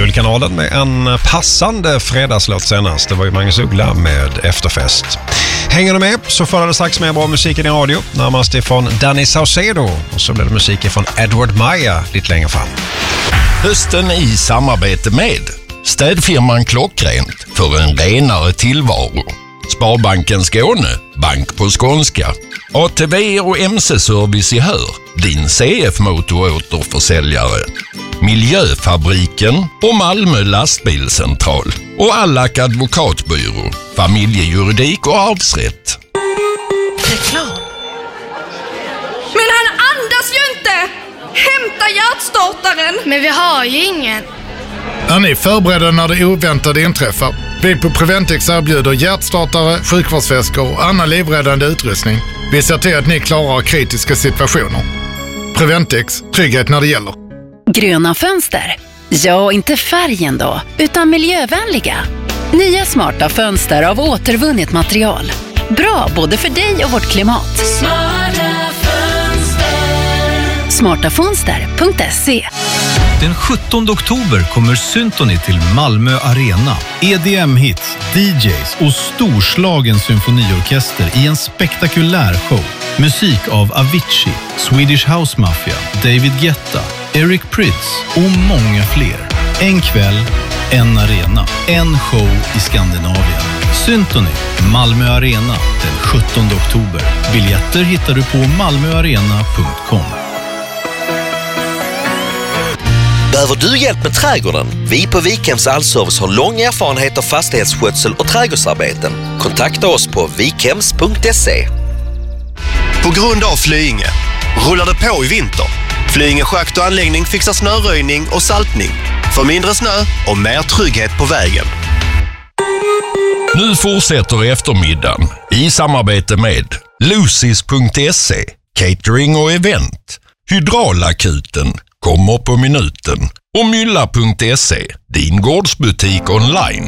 Melodikanalen med en passande fredagslåt senast. Det var ju Magnus Uggla med Efterfest. Hänger du med så får du strax med bra musik i din radio. Närmast ifrån Danny Saucedo. Och så blir det musik ifrån Edward Maya lite längre fram. Hösten i samarbete med städfirman Klockrent för en renare tillvaro. Sparbanken Skåne, bank på skånska. ATV och MC-service i Hör, din CF-motoråterförsäljare. Miljöfabriken och Malmö lastbilscentral. Och Allak advokatbyrå, familjejuridik och arvsrätt. Reklam. Men han andas ju inte! Hämta hjärtstartaren! Men vi har ju ingen. Är ni förberedda när det oväntade inträffar? Vi på Preventix erbjuder hjärtstartare, sjukvårdsväskor och annan livräddande utrustning. Vi ser till att ni klarar kritiska situationer. Preventix, trygghet när det gäller. Gröna fönster? Ja, inte färgen då, utan miljövänliga. Nya smarta fönster av återvunnet material. Bra både för dig och vårt klimat. Smarta fönster. Smartafönster.se. Den 17 oktober kommer Symphony till Malmö Arena. EDM-hits, DJs och storslagen symfoniorkester i en spektakulär show. Musik av Avicii, Swedish House Mafia, David Guetta, Eric Prydz och många fler. En kväll, en arena, en show i Skandinavien. Symphony, Malmö Arena, den 17 oktober. Biljetter hittar du på malmöarena.com. Behöver du hjälp med trädgården? Vi på Vikhems Allservice har lång erfarenhet av fastighetsskötsel och trädgårdsarbeten. Kontakta oss på vikhems.se. På grund av Flyinge rullar det på i vinter. Flyinge schakt och anläggning fixar snöröjning och saltning. För mindre snö och mer trygghet på vägen. Nu fortsätter eftermiddagen i samarbete med Lucis.se, catering och event. Hydraulakuten kommer på minuten. Och Mylla.se, din gårdsbutik online.